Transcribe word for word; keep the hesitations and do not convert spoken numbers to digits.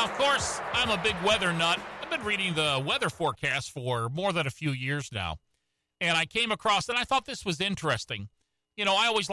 Now, of course, I'm a big weather nut. I've been reading the weather forecast for more than a few years now. And I came across, and I thought this was interesting. You know, I always